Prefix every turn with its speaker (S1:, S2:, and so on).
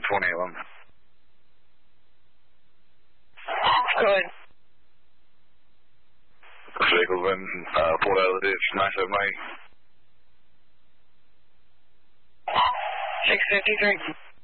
S1: 20 of them.
S2: Go ahead.
S1: This vehicle's been pulled out of the ditch, 97 May.
S2: 653.